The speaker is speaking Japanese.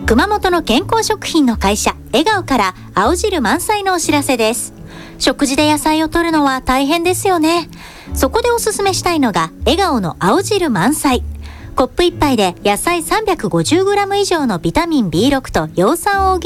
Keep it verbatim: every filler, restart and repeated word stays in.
熊本の健康食品の会社笑顔から青汁満載のお知らせです。食事で野菜を摂るのは大変ですよね。そこでおすすめしたいのが笑顔の青汁満載。コップいっぱいで野菜 さんびゃくごじゅうグラム 以上のビタミン ビーろく と葉酸を補